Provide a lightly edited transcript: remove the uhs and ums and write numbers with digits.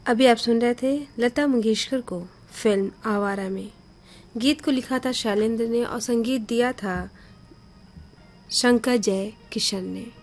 अभी आप सुन रहे थे लता मंगेशकर को फिल्म आवारा में। गीत को लिखा था शैलेंद्र ने और संगीत दिया था शंकर जय किशन ने।